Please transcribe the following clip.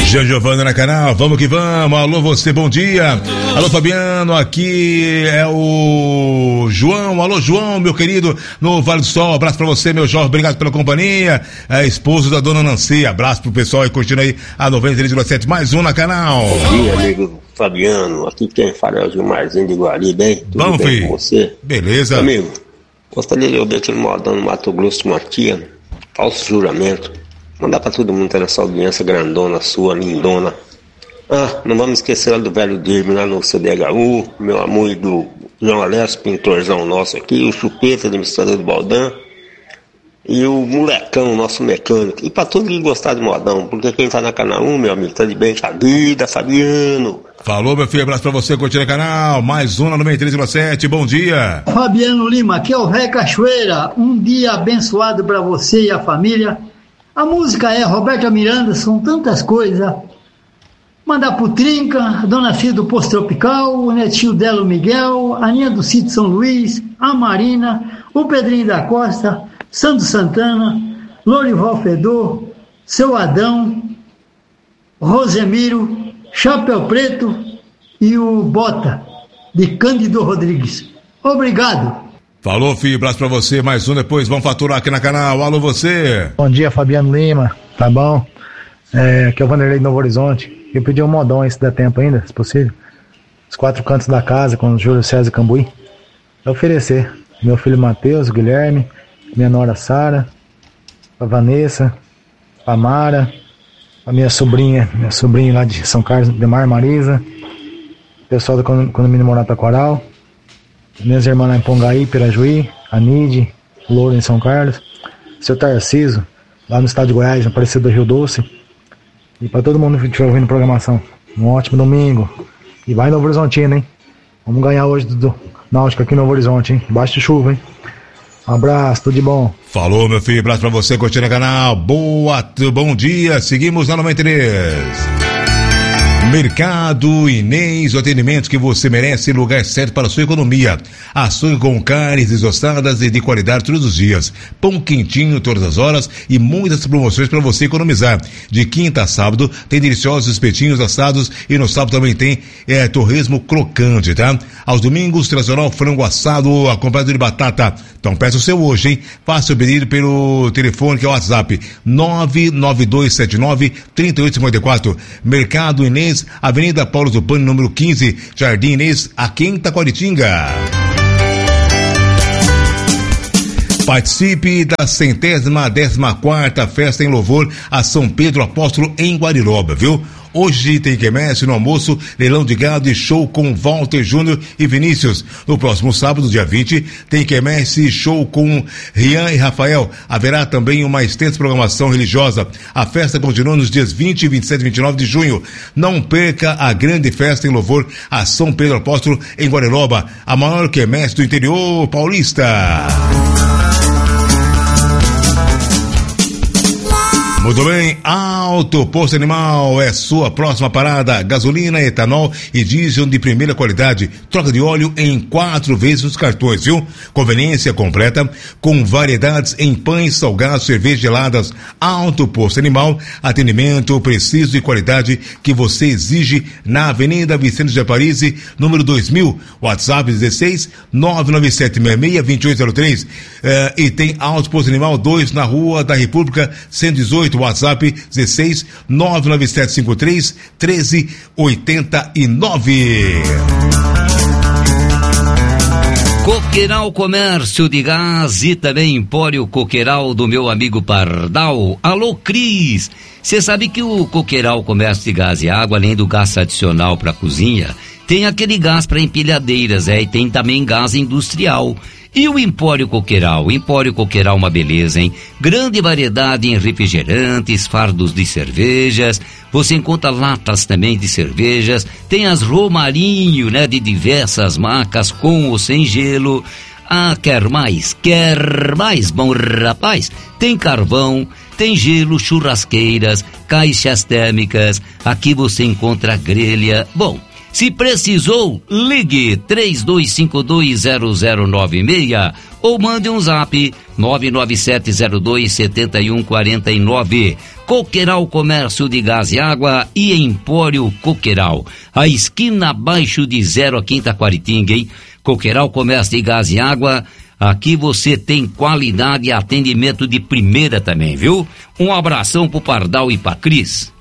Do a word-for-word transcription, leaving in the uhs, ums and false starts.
Jean Giovanni na canal, vamos que vamos. Alô você, bom dia. Alô Fabiano, aqui é o João. Alô João, meu querido, no Vale do Sol. Abraço pra você, meu Jorge, obrigado pela companhia. É esposo da dona Nancy, abraço pro pessoal e curtindo aí a noventa e três vírgula sete, mais um na canal. Bom dia, amigo Fabiano, aqui quem fala é o Gilmarzinho de Guari, bem? Tudo bom, bem filho? Com você? Beleza. Amigo, gostaria de ouvir aquele modão no Mato Grosso de uma tia, falso juramento. Mandar pra todo mundo ter essa audiência grandona sua, lindona. Ah, não vamos esquecer lá do velho Dirme, lá no C D H U, meu amor do João Alessio, pintorzão nosso aqui, o Chupeta, administrador do Baldan, e o Molecão, nosso mecânico. E pra todo mundo gostar de modão, porque quem tá na canal um, meu amigo, tá de bem com a vida, Fabiano. Falou, meu filho, abraço pra você, curtindo o canal, mais um na noventa e três vírgula sete, bom dia. Fabiano Lima, aqui é o Ré Cachoeira, um dia abençoado pra você e a família. A música é Roberta Miranda, são tantas coisas. Mandar pro Trinca, a Dona Cida do Posto Tropical, o netinho dela, o Miguel, a Aninha do Sítio São Luís, a Marina, o Pedrinho da Costa, Santo Santana, Lorival Fedor, Seu Adão, Rosemiro, Chapéu Preto e o Bota, de Cândido Rodrigues. Obrigado. Falou, filho, abraço pra você, mais um, depois vamos faturar aqui na canal. Alô você. Bom dia, Fabiano Lima, tá bom? É, aqui é o Vanderlei de Novo Horizonte. Eu pedi um modão aí, se der tempo ainda, se possível. Os quatro cantos da casa, com o Júlio César Cambuí. É oferecer. Meu filho Matheus, Guilherme, minha nora Sara, a Vanessa, a Mara, a minha sobrinha, minha sobrinha lá de São Carlos, Demar Marisa, o pessoal do condomínio Morata Coral, minhas irmãs lá em Pongaí, Pirajuí, a Nide, Louro em São Carlos, seu Tarciso, lá no estado de Goiás, Aparecido do Rio Doce. E para todo mundo que estiver ouvindo programação, um ótimo domingo. E vai Novo Horizontino, hein? Vamos ganhar hoje do, do Náutico aqui no Novo Horizonte, hein? Baixo de chuva, hein? Um abraço, tudo de bom. Falou, meu filho, abraço pra você, curtindo o canal. Boa, bom dia, seguimos na noventa e três. Mercado Inês, o atendimento que você merece, lugar certo para a sua economia. Açougue com carnes desostadas e de qualidade todos os dias. Pão quentinho todas as horas e muitas promoções para você economizar. De quinta a sábado tem deliciosos espetinhos assados e no sábado também tem é, torresmo crocante, tá? Aos domingos, tradicional frango assado acompanhado de batata. Então peça o seu hoje, hein? Faça o pedido pelo telefone que é o WhatsApp nove nove dois sete nove, três oito cinco quatro. Mercado Inês, Avenida Paulo Zupani, número quinze, Jardim Inês, aqui em Taquaritinga. Participe da centésima décima quarta festa em louvor a São Pedro Apóstolo em Guariroba, viu? Hoje tem quermesse no almoço, leilão de gado e show com Walter Júnior e Vinícius. No próximo sábado, dia vinte, tem quermesse e show com Rian e Rafael. Haverá também uma extensa programação religiosa. A festa continua nos dias vinte, vinte e sete e vinte e nove de junho. Não perca a grande festa em louvor a São Pedro Apóstolo em Guariroba, a maior quermesse do interior paulista. Muito bem, Alto Posto Animal é sua próxima parada. Gasolina, etanol e diesel de primeira qualidade. Troca de óleo em quatro vezes os cartões, viu? Conveniência completa, com variedades em pães, salgados, cervejas geladas. Alto Posto Animal, atendimento preciso e qualidade que você exige na Avenida Vicente de Aparício, número dois mil, WhatsApp dezesseis, nove nove sete seis seis, dois oito zero três. Uh, e tem Alto Posto Animal dois na Rua da República, cento e dezoito, WhatsApp dezesseis, nove nove sete cinco três, um três oito nove. Coqueiral Comércio de Gás e também Empório Coqueiral do meu amigo Pardal. Alô, Cris! Você sabe que o Coqueiral Comércio de Gás e Água, além do gás tradicional para cozinha, tem aquele gás para empilhadeiras, é, e tem também gás industrial. E o Empório Coqueiral? O Empório Coqueiral, uma beleza, hein? Grande variedade em refrigerantes, fardos de cervejas, você encontra latas também de cervejas, tem as Romarinho, né, de diversas marcas, com ou sem gelo. Ah, quer mais? Quer mais? Bom, rapaz, tem carvão, tem gelo, churrasqueiras, caixas térmicas, aqui você encontra grelha. Bom, Se precisou, ligue três dois cinco dois zero zero nove seis ou mande um zap nove nove sete zero dois sete um quatro nove. Coqueiral Comércio de Gás e Água e Empório Coqueiral. A esquina abaixo de zero aqui em Taquaritinga, hein? Coqueiral Comércio de Gás e Água. Aqui você tem qualidade e atendimento de primeira também, viu? Um abração pro Pardal e pra Cris.